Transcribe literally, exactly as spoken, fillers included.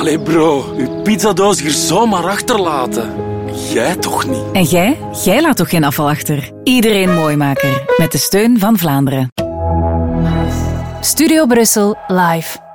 Allee bro, uw pizzadoos hier zomaar achterlaten. Jij toch niet? En jij? Jij laat toch geen afval achter? Iedereen Mooimaker, met de steun van Vlaanderen. Studio Brussel live.